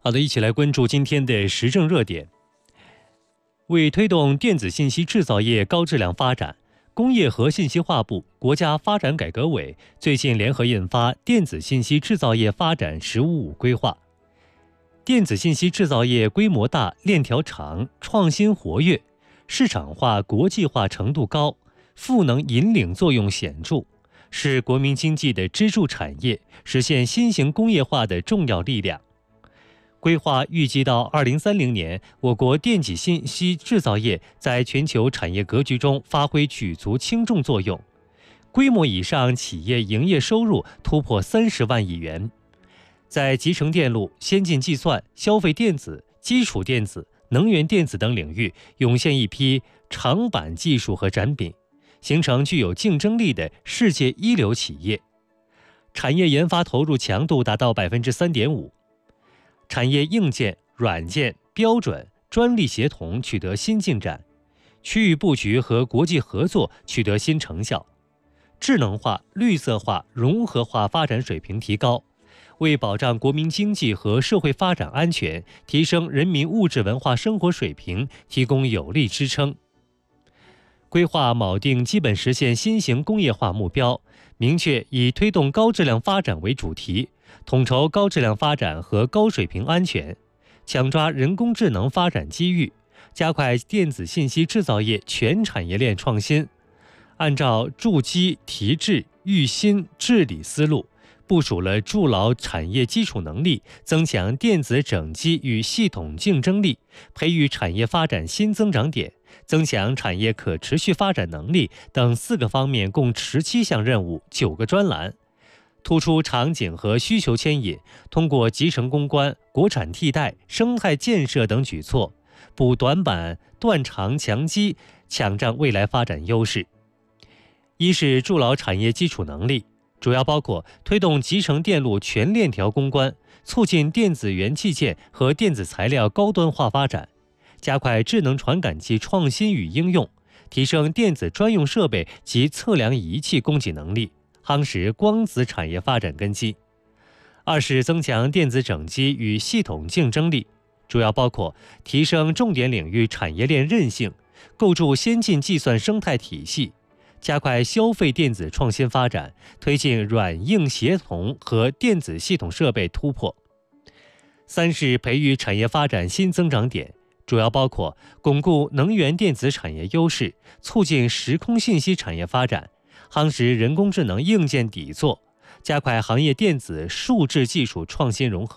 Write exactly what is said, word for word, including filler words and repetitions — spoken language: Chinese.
好的，一起来关注今天的时政热点。为推动电子信息制造业高质量发展，工业和信息化部、国家发展改革委最近联合印发《电子信息制造业发展“十五五”规划》。电子信息制造业规模大、链条长、创新活跃、市场化、国际化程度高，赋能引领作用显著，是国民经济的支柱产业，实现新型工业化的重要力量。规划预计到二零三零年，我国电子信息制造业在全球产业格局中发挥举足轻重作用，规模以上企业营业收入突破三十万亿元。在集成电路、先进计算、消费电子、基础电子、能源电子等领域涌现一批长板技术和产品，形成具有竞争力的世界一流企业。产业研发投入强度达到 百分之三点五。产业硬件、软件、标准、专利协同取得新进展，区域布局和国际合作取得新成效，智能化、绿色化、融合化发展水平提高，为保障国民经济和社会发展安全，提升人民物质文化生活水平提供有力支撑。规划铆定基本实现新型工业化目标，明确以推动高质量发展为主题，统筹高质量发展和高水平安全，抢抓人工智能发展机遇，加快电子信息制造业全产业链创新。按照筑基提质育新治理思路，部署了筑牢产业基础能力、增强电子整机与系统竞争力、培育产业发展新增长点、增强产业可持续发展能力等四个方面共十七项任务、九个专栏，突出场景和需求牵引，通过集成攻关、国产替代、生态建设等举措，补短板、断长强基，抢占未来发展优势。一是筑牢产业基础能力，主要包括推动集成电路全链条攻关，促进电子元器件和电子材料高端化发展，加快智能传感器创新与应用，提升电子专用设备及测量仪器供给能力，夯实光子产业发展根基。二是增强电子整机与系统竞争力，主要包括提升重点领域产业链韧性，构筑先进计算生态体系，加快消费电子创新发展，推进软硬协同和电子系统设备突破。三是培育产业发展新增长点，主要包括巩固能源电子产业优势，促进时空信息产业发展，夯实人工智能硬件底座，加快行业电子数质技术创新融合。